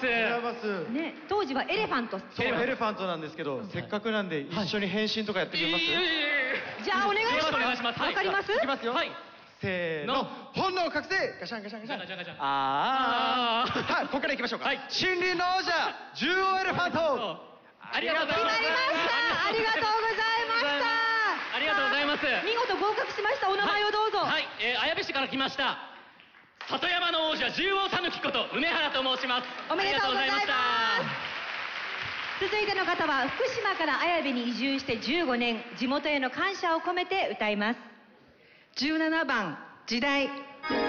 ますね、当時はエレファント。 そう、エレファントなんですけど、せっかくなんで一緒に変身とかやってみます？ じゃあお願いします。 お願いします。 わかります？ いきますよ。 はい。 せーの、本能覚醒。ガシャンガシャンガシャン。 ガチャガチャ。 はい、ここから行きましょうか。 はい。 森林の王者、獣王エレファント。 ありがとうございます。 決まりました。ありがとうございました。 ありがとうございます。 見事合格しました。お名前をどうぞ。 はい、綾部市から来ました。里山の王者、獣王たぬきこと梅原と申します。 おめでとうございます。続いての方は福島から綾部に移住して15年、地元への感謝を込めて歌います。 17番時代。